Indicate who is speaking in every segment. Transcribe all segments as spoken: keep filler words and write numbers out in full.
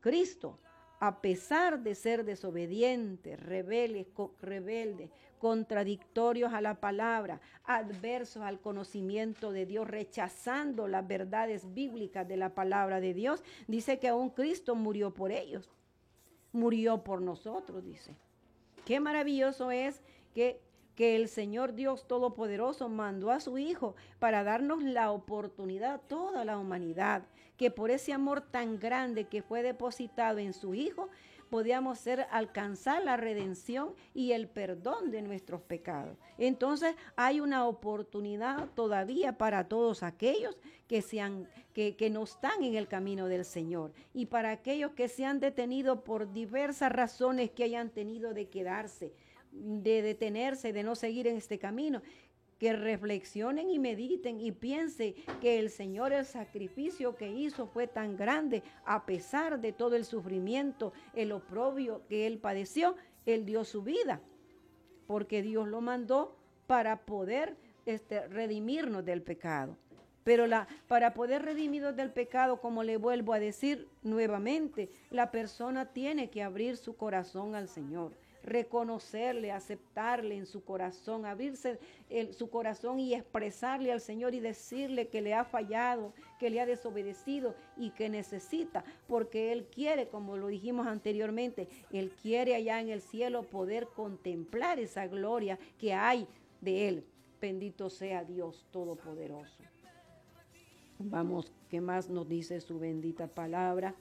Speaker 1: Cristo, a pesar de ser desobedientes, rebeldes, co- rebeldes, contradictorios a la palabra, adversos al conocimiento de Dios, rechazando las verdades bíblicas de la palabra de Dios, dice que aún Cristo murió por ellos, murió por nosotros, dice. Qué maravilloso es que, que el Señor Dios Todopoderoso mandó a su Hijo para darnos la oportunidad a toda la humanidad, que por ese amor tan grande que fue depositado en su Hijo, podíamos ser, alcanzar la redención y el perdón de nuestros pecados. Entonces hay una oportunidad todavía para todos aquellos que, sean, que, que no están en el camino del Señor, y para aquellos que se han detenido por diversas razones que hayan tenido de quedarse, de detenerse, de no seguir en este camino, que reflexionen y mediten y piensen que el Señor, el sacrificio que hizo fue tan grande, a pesar de todo el sufrimiento, el oprobio que Él padeció, Él dio su vida, porque Dios lo mandó para poder este, redimirnos del pecado. Pero la, para poder redimirnos del pecado, como le vuelvo a decir nuevamente, la persona tiene que abrir su corazón al Señor, reconocerle, aceptarle en su corazón, abrirse el, su corazón y expresarle al Señor y decirle que le ha fallado, que le ha desobedecido y que necesita, porque Él quiere, como lo dijimos anteriormente, Él quiere allá en el cielo poder contemplar esa gloria que hay de Él. Bendito sea Dios Todopoderoso. Vamos, ¿qué más nos dice su bendita palabra?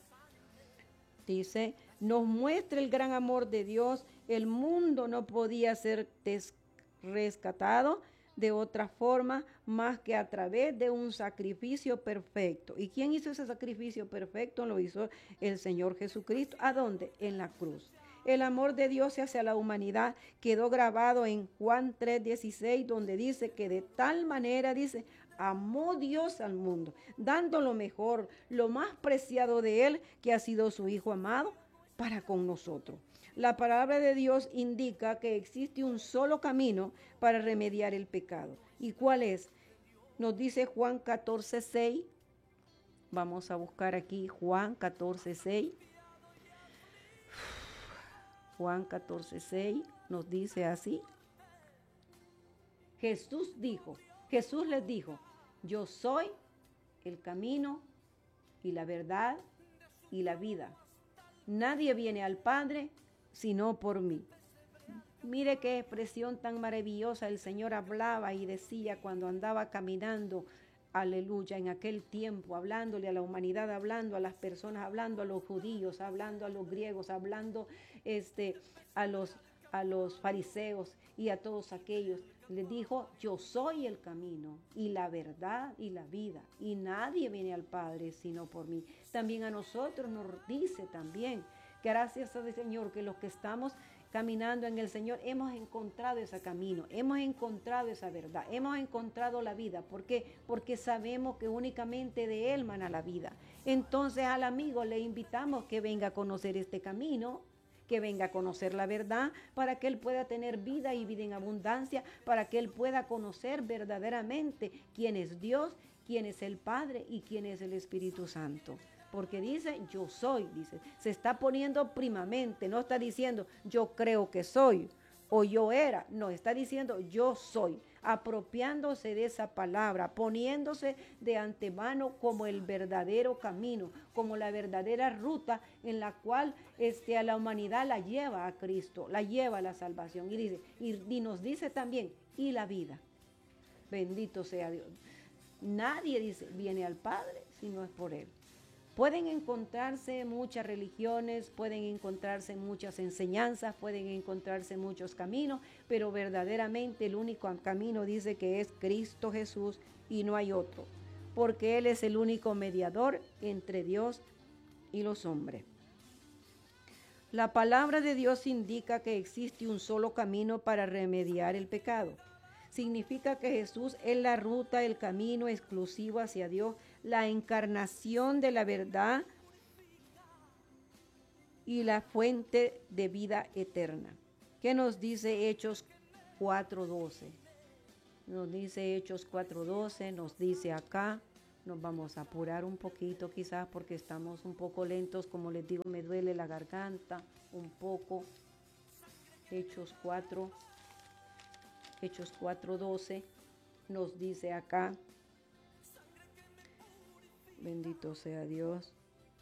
Speaker 1: Dice, nos muestra el gran amor de Dios. El mundo no podía ser rescatado de otra forma más que a través de un sacrificio perfecto. ¿Y quién hizo ese sacrificio perfecto? Lo hizo el Señor Jesucristo. ¿A dónde? En la cruz. El amor de Dios hacia la humanidad quedó grabado en Juan tres dieciséis, donde dice que de tal manera, dice, amó Dios al mundo, dando lo mejor, lo más preciado de Él, que ha sido su Hijo amado, para con nosotros. La palabra de Dios indica que existe un solo camino para remediar el pecado. ¿Y cuál es? Nos dice Juan catorce seis. Vamos a buscar aquí Juan catorce seis. Juan catorce seis nos dice así. Jesús dijo, Jesús les dijo, yo soy el camino y la verdad y la vida. Nadie viene al Padre sino por mí. Mire qué expresión tan maravillosa el Señor hablaba y decía cuando andaba caminando, aleluya, en aquel tiempo, hablándole a la humanidad, hablando a las personas, hablando a los judíos, hablando a los griegos, hablando este, a los, a los fariseos y a todos aquellos. Les dijo, yo soy el camino y la verdad y la vida, y nadie viene al Padre sino por mí. También a nosotros nos dice también, que gracias al Señor, que los que estamos caminando en el Señor hemos encontrado ese camino, hemos encontrado esa verdad, hemos encontrado la vida. ¿Por qué? Porque sabemos que únicamente de Él mana la vida. Entonces al amigo le invitamos que venga a conocer este camino, que venga a conocer la verdad, para que Él pueda tener vida y vida en abundancia, para que Él pueda conocer verdaderamente quién es Dios, quién es el Padre y quién es el Espíritu Santo. Porque dice, yo soy, dice, se está poniendo primamente, no está diciendo, yo creo que soy, o yo era, no, está diciendo, yo soy, apropiándose de esa palabra, poniéndose de antemano como el verdadero camino, como la verdadera ruta en la cual este, a la humanidad la lleva a Cristo, la lleva a la salvación. Y dice, y, y nos dice también, y la vida. Bendito sea Dios. Nadie dice, viene al Padre si no es por Él. Pueden encontrarse muchas religiones, pueden encontrarse muchas enseñanzas, pueden encontrarse muchos caminos, pero verdaderamente el único camino dice que es Cristo Jesús y no hay otro, porque Él es el único mediador entre Dios y los hombres. La palabra de Dios indica que existe un solo camino para remediar el pecado. Significa que Jesús es la ruta, el camino exclusivo hacia Dios, la encarnación de la verdad y la fuente de vida eterna. ¿Qué nos dice Hechos cuatro doce? Nos dice Hechos cuatro doce, nos dice acá, Nos vamos a apurar un poquito quizás porque estamos un poco lentos, como les digo, me duele la garganta un poco. Hechos cuatro, Hechos cuatro doce nos dice acá, bendito sea Dios.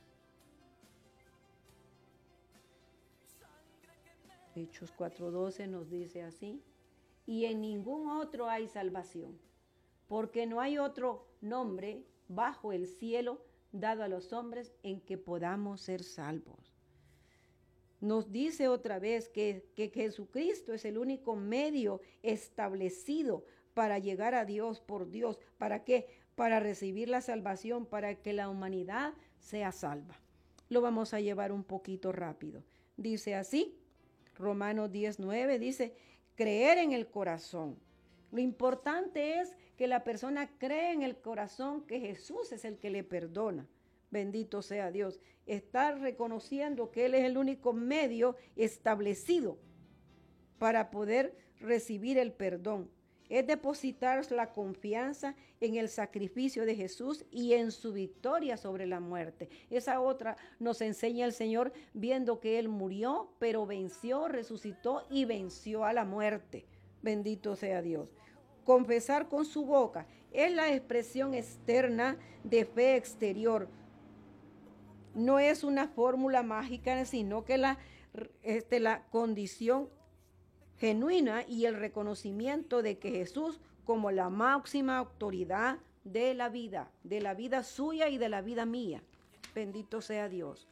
Speaker 1: Hechos cuatro doce nos dice así, y en ningún otro hay salvación, porque no hay otro nombre bajo el cielo dado a los hombres en que podamos ser salvos. Nos dice otra vez que, que Jesucristo es el único medio establecido para llegar a Dios por Dios. ¿Para qué? Para recibir la salvación, para que la humanidad sea salva. Lo vamos a llevar un poquito rápido. Dice así, Romanos diez nueve dice, creer en el corazón. Lo importante es que la persona cree en el corazón que Jesús es el que le perdona. Bendito sea Dios. Estar reconociendo que Él es el único medio establecido para poder recibir el perdón. Es depositar la confianza en el sacrificio de Jesús y en su victoria sobre la muerte. Esa otra nos enseña el Señor viendo que Él murió, pero venció, resucitó y venció a la muerte. Bendito sea Dios. Confesar con su boca es la expresión externa de fe exterior. No es una fórmula mágica, sino que la, este, la condición genuina y el reconocimiento de que Jesús como la máxima autoridad de la vida, de la vida suya y de la vida mía. Bendito sea Dios.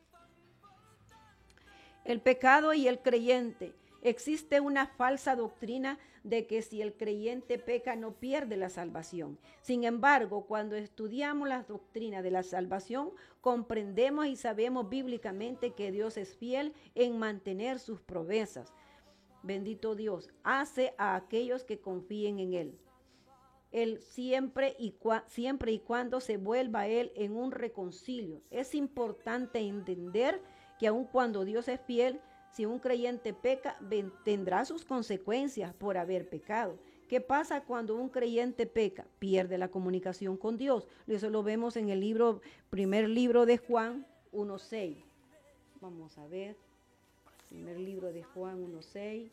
Speaker 1: El pecado y el creyente. Existe una falsa doctrina de que si el creyente peca no pierde la salvación. Sin embargo, cuando estudiamos las doctrinas de la salvación, comprendemos y sabemos bíblicamente que Dios es fiel en mantener sus promesas. Bendito Dios, hace a aquellos que confíen en Él. Él siempre y, cua, siempre y cuando se vuelva a Él en un reconcilio. Es importante entender que aun cuando Dios es fiel, si un creyente peca, tendrá sus consecuencias por haber pecado. ¿Qué pasa cuando un creyente peca? Pierde la comunicación con Dios. Eso lo vemos en el libro, primer libro de Juan uno seis. Vamos a ver. Primer libro de Juan uno seis.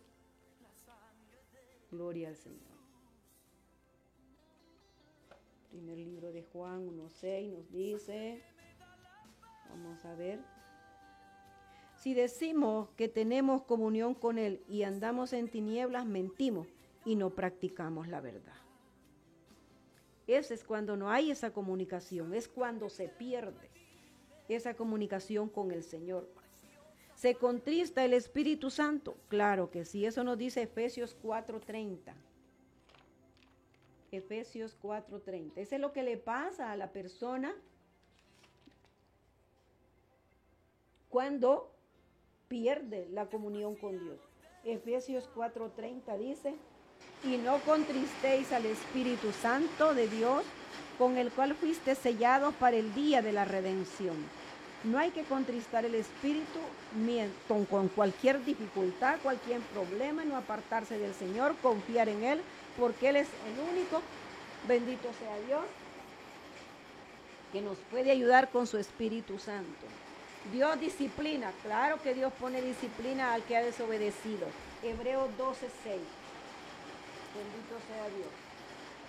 Speaker 1: Gloria al Señor. Primer libro de Juan uno seis nos dice, vamos a ver. Si decimos que tenemos comunión con Él y andamos en tinieblas, mentimos y no practicamos la verdad. Ese es cuando no hay esa comunicación, es cuando se pierde esa comunicación con el Señor. ¿Se contrista el Espíritu Santo? Claro que sí, eso nos dice Efesios cuatro treinta. Efesios cuatro treinta. Eso es lo que le pasa a la persona cuando pierde la comunión con Dios. Efesios cuatro treinta dice, y no contristéis al Espíritu Santo de Dios, con el cual fuiste sellados para el día de la redención. No hay que contristar el Espíritu con, con cualquier dificultad, cualquier problema, no apartarse del Señor, confiar en Él, porque Él es el único, bendito sea Dios, que nos puede ayudar con su Espíritu Santo. Dios disciplina, claro que Dios pone disciplina al que ha desobedecido. Hebreos doce seis. Bendito sea Dios.